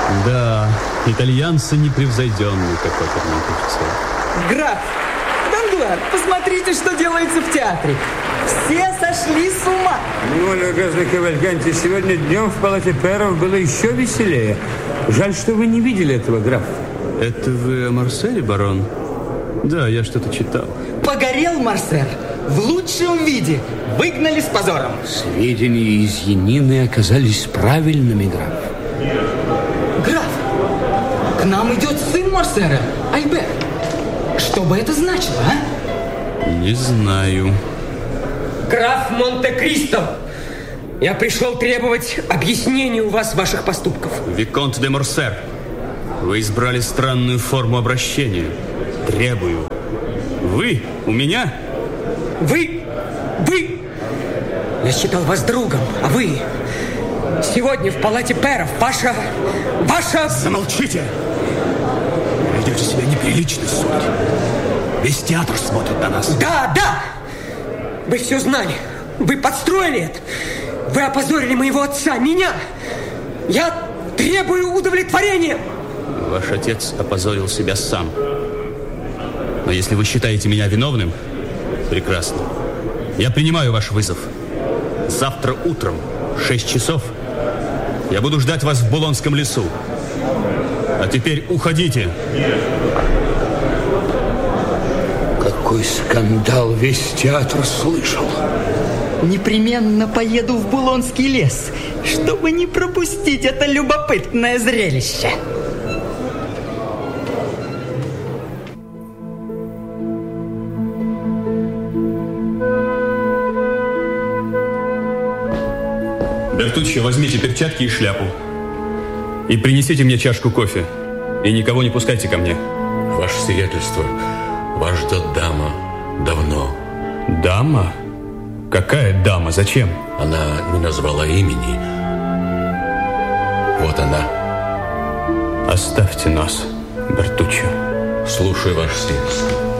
Да, итальянцы непревзойденные, как оперный офицер. Граф, Данглар, посмотрите, что делается в театре. Все сошли с ума. Ну, любезный Кавальканти, сегодня днем в палате пэров было еще веселее. Жаль, что вы не видели этого, граф. Это вы о Марселе, барон? Да, я что-то читал. Погорел Марсель в лучшем виде. Выгнали с позором. Сведения из Янины оказались правильными, граф. Граф, к нам идет сын Марселя, Альбер. Что бы это значило, а? Не знаю. Граф Монте-Кристо, я пришел требовать объяснений у вас ваших поступков. Виконт де Морсер, вы избрали странную форму обращения. Требую. Вы у меня? Вы! Я считал вас другом, а вы... Сегодня в палате пэров ваша... Замолчите! Вы ведете себя неприлично, сударь. Весь театр смотрит на нас. Да! Вы все знали. Вы подстроили это. Вы опозорили моего отца, меня. Я требую удовлетворения. Ваш отец опозорил себя сам. Но если вы считаете меня виновным, прекрасно. Я принимаю ваш вызов. Завтра утром, в 6 часов, я буду ждать вас в Булонском лесу. А теперь уходите. Какой скандал весь театр слышал. Непременно поеду в Булонский лес, чтобы не пропустить это любопытное зрелище. Бертуччо, возьмите перчатки и шляпу. И принесите мне чашку кофе. И никого не пускайте ко мне. Ваше сиятельство, вас ждет дама давно. Дама? Какая дама? Зачем? Она не назвала имени. Вот она. Оставьте нас, Бертуччо. Слушаю, ваше сиятельство.